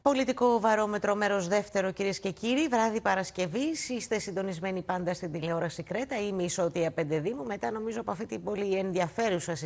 Πολιτικό βαρόμετρο, μέρος δεύτερο, κυρίες και κύριοι. Βράδυ Παρασκευής. Είστε συντονισμένοι πάντα στην τηλεόραση Κρέτα. Είμαι η Σωτία Πεντεδήμου. Μετά, νομίζω, από αυτή την πολύ ενδιαφέρουσα